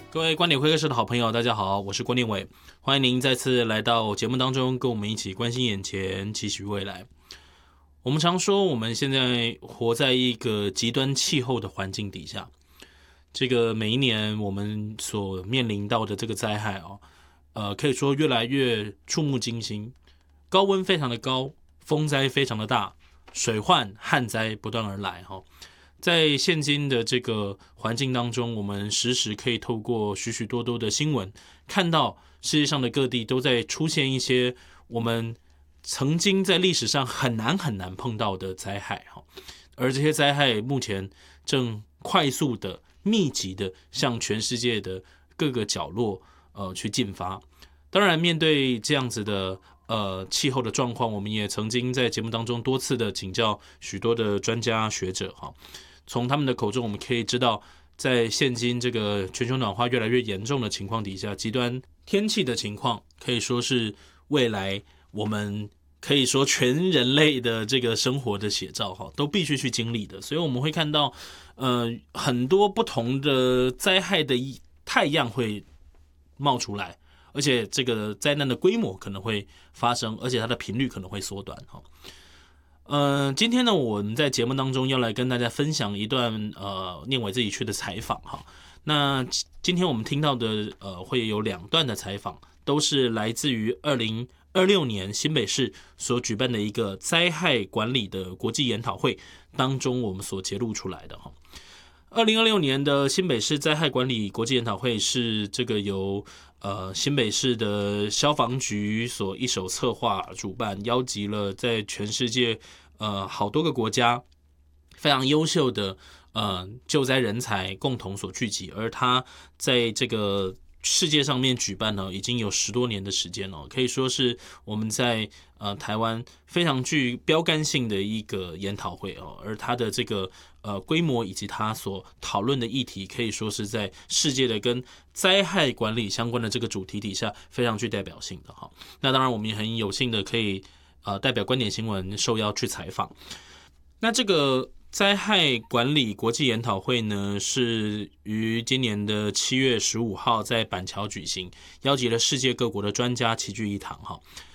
各位观点会客室的好朋友，大家好，我是郭念伟，欢迎您再次来到节目当中，跟我们一起关心眼前，期许未来。我们常说，我们现在活在一个极端气候的环境底下，这个每一年我们所面临到的这个灾害可以说越来越触目惊心，高温非常的高，风灾非常的大，水患、旱灾不断而来在现今的这个环境当中，我们时时可以透过许许多多的新闻，看到世界上的各地都在出现一些我们曾经在历史上很难碰到的灾害而这些灾害目前正快速的、密集的向全世界的各个角落去进发。当然，面对这样子的气候的状况，我们也曾经在节目当中多次的请教许多的专家学者从他们的口中，我们可以知道，在现今这个全球暖化越来越严重的情况底下，极端天气的情况可以说是未来我们可以说全人类的这个生活的写照都必须去经历的。所以我们会看到很多不同的灾害的太阳会冒出来，而且这个灾难的规模可能会发生，而且它的频率可能会缩短今天呢，我们在节目当中要来跟大家分享一段念伟自己去的采访那今天我们听到的会有2段的采访，都是来自于2026年新北市所举办的一个灾害管理的国际研讨会当中我们所揭露出来的2026年的新北市灾害管理国际研讨会是这个由新北市的消防局所一手策划主办，邀集了在全世界好多个国家非常优秀的救灾人才共同所聚集，而他在这个世界上面举办呢，已经有10多年的时间了，可以说是我们在台湾非常具标杆性的一个研讨会而它的这个规模以及它所讨论的议题，可以说是在世界的跟灾害管理相关的这个主题底下非常具代表性的那当然，我们也很有幸的可以代表观点新闻受邀去采访。那这个灾害管理国际研讨会呢，是于今年的7月15号在板桥举行，邀集了世界各国的专家齐聚一堂